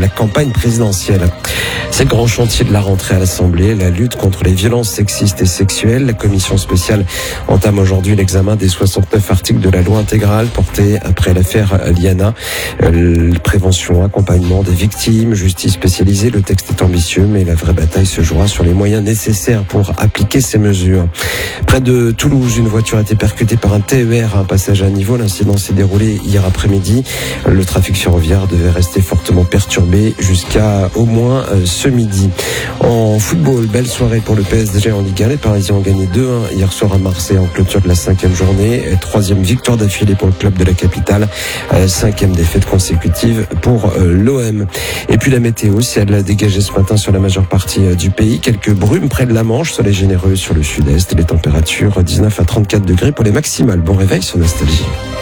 la campagne présidentielle. C'est le grand chantier de la rentrée à l'Assemblée, la lutte contre les violences sexistes et sexuelles. La commission spéciale entame aujourd'hui l'examen des 69 articles de la loi intégrale portée après l'affaire Liana. Prévention, accompagnement des victimes, justice spécialisée. Le texte est ambitieux, mais la vraie bataille se jouera sur les moyens nécessaires pour appliquer ces mesures. Près de Toulouse, une voiture a été percutée par un TER à un passage à niveau. L'incident s'est déroulé hier après-midi. Le trafic ferroviaire devait rester fortement perturbé jusqu'à au moins ce midi. En football, belle soirée pour le PSG en Ligue 1. Les Parisiens ont gagné 2-1 hier soir à Marseille en clôture de la 5e journée. 3e victoire d'affilée pour le club de la capitale. 5e défaite consécutive pour l'OM. Et puis la météo, ciel dégagé ce matin sur la majeure partie du pays. Quelques brumes près de la Manche, soleil généreux sur le sud-est. Les températures 19 à 34 degrés pour les maximales. Bon réveil sur Nostalgie.